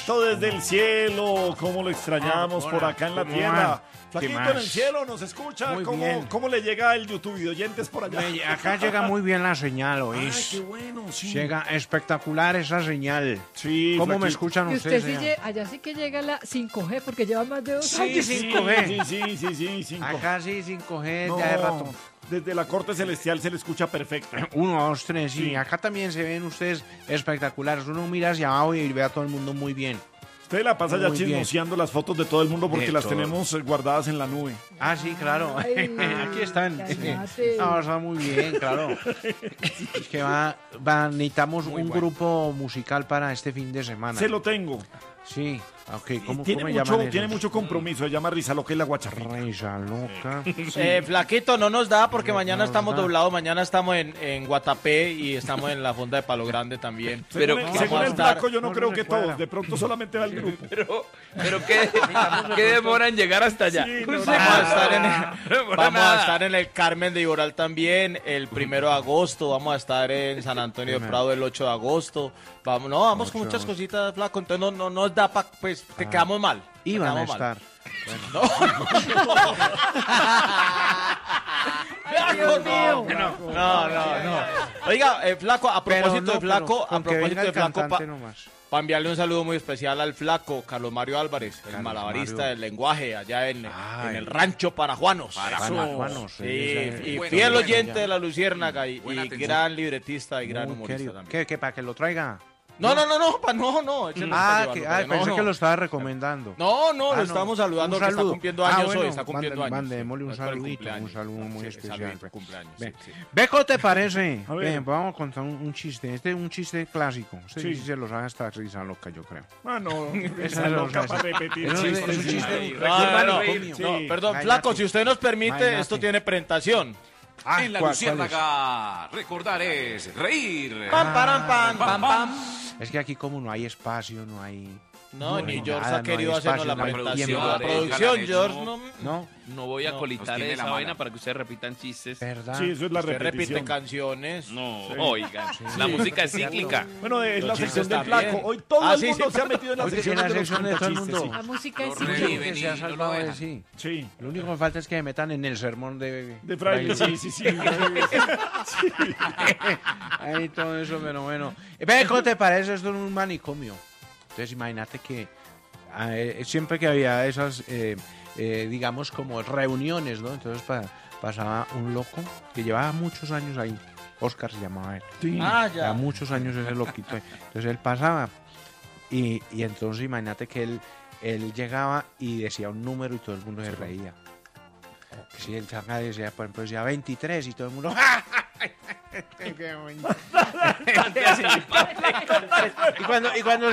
Flaquito desde el cielo, cómo lo extrañamos por acá en la tierra. Flaquito en el cielo, nos escucha. ¿Cómo le llega el YouTube y oyentes por allá? Acá llega muy bien la señal, ¿oís? Ay, qué bueno, sí. Llega espectacular esa señal. Sí, ¿Cómo me Flaquito. escuchan Y usted ustedes? sí allá sí que llega la 5G porque lleva más de 2 años. Sí, 5G. Sí, 5. Acá sí, 5G, No, ya de rato. desde la corte celestial se le escucha perfecto. 1, 2, 3, sí. Sí. Acá también se ven ustedes espectaculares. Uno mira hacia abajo y ve a todo el mundo muy bien. Usted la pasa ya Muy bien. chismoseando las fotos de todo el mundo porque De las todo. tenemos guardadas en la nube. Ah, sí, claro. Ay, Aquí están. cállate. No, está muy bien, claro. Es que necesitamos un grupo musical para este fin de semana. Se lo tengo. Sí, ok. ¿Cómo Tiene llaman mucho, tiene esos? mucho compromiso. Se llama Risa Loca y la Guacharrita. Risa loca. Flaquito, no nos da porque mañana nos estamos da. doblados, mañana estamos en Guatapé y estamos en la fonda de Palo Grande también. Pero vamos según a el estar- flaco, yo no no, creo no que se cuadra. todos. De pronto solamente va el grupo. Pero ¿qué demora en llegar hasta allá? Sí, Pues no, Vamos a no, estar en no demora vamos a nada. estar en el Carmen de Iboral también el 1 de agosto, vamos a estar en San Antonio de Prado el 8 de agosto. Vamos con muchas cositas, flaco, entonces no nos da pues te quedamos mal. te Iban a quedamos mal. estar. Ay, Dios mío. No. Oiga, flaco, a propósito de flaco, a propósito de flaco, para enviarle un saludo muy especial al flaco Carlos Mario Álvarez, el Carlos malabarista Mario. del lenguaje allá en Ay. el rancho Parajuanos. Parajuanos, Sí, sí, y bueno, fiel bueno, oyente ya. de la Luciérnaga y Buena atención. gran libretista y gran Muy humorista querido. también. ¿Qué, para que lo traiga? No, ese no es para llevarlo, Pensé no. que lo estaba recomendando. No, Ah, lo no. estamos saludando Un que está saludo. cumpliendo años bueno, hoy, está cumpliendo años. Mandémosle un Es por el saludito, cumpleaños. un saludo muy Sí, especial. saludito, cumpleaños, Ve. sí. Beco, ¿te parece? A ver. Bien, vamos a contar un chiste. Este es un chiste clásico. Este Sí. sí se lo sabe hasta Risa Loca, yo creo. Ah, no. Esa Risa no, Loca esa- para repetir eso es chistes. un chiste. Sí. No, Sí. perdón, Cállate. flaco, si usted nos permite, Cállate. esto tiene presentación. Ah, En la ¿cuál es? Luciérnaga, recordar es reír. Pam, param, pam, pam, pam. Es que aquí como no hay espacio, no hay... No, No ni hay George nada, ha querido no hay hacernos espacio, la no hay presentación. tiempo. La producción, Déjala, George, no. no. No, No voy a No, colitar tiene la esa mala. vaina para que ustedes repitan chistes. ¿verdad? Sí, eso es la Usted repite repetición. canciones. No, oigan. La música es cíclica. Bueno, es la Los sección chistes del también. flaco. Hoy todo Ah, el sí, mundo sí. se ha metido en la Oye, sección sí, la de los sección de todo el contachistes. mundo. La música Lo es reviven. cíclica. Que se ha y no lo salvado de dejan. sí. Sí. Lo único que falta es que me metan en el sermón de De Fraile, sí. Ahí todo eso, pero bueno. Ve, ¿cómo te parece esto en un manicomio? Entonces imagínate que siempre que había esas, digamos, como reuniones, ¿no? Entonces pasaba un loco que llevaba muchos años ahí. Oscar se llamaba él. Ah, Llevaba ya. muchos años ese loquito. Entonces él pasaba y entonces imagínate que él llegaba y decía un número y todo el mundo se reía. Si él decía, por ejemplo, decía 23 y todo el mundo... Qué bonito. y cuando